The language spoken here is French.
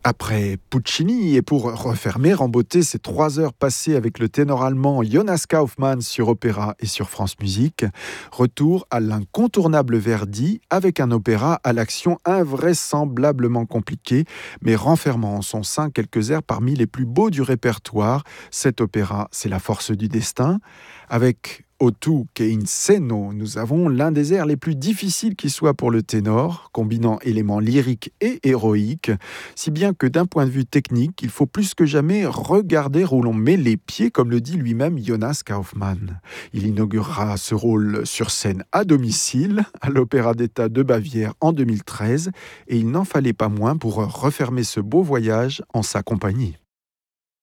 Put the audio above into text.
Après Puccini, et pour refermer en beauté ces 3 heures passées avec le ténor allemand Jonas Kaufmann sur Opéra et sur France Musique, retour à l'incontournable Verdi avec un opéra à l'action invraisemblablement compliquée, mais renfermant en son sein quelques airs parmi les plus beaux du répertoire. Cet opéra, c'est la force du destin. Avec O tu che in seno, nous avons l'un des airs les plus difficiles qui soit pour le ténor, combinant éléments lyriques et héroïques, si bien que d'un point de vue technique, il faut plus que jamais regarder où l'on met les pieds, comme le dit lui-même Jonas Kaufmann. Il inaugurera ce rôle sur scène à domicile, à l'Opéra d'État de Bavière en 2013, et il n'en fallait pas moins pour refermer ce beau voyage en sa compagnie.